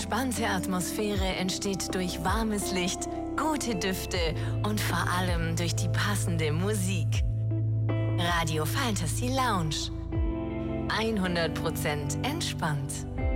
entspannte Atmosphäre entsteht durch warmes Licht, gute Düfte und vor allem durch die passende Musik. Radio Fantasy Lounge. 100% entspannt.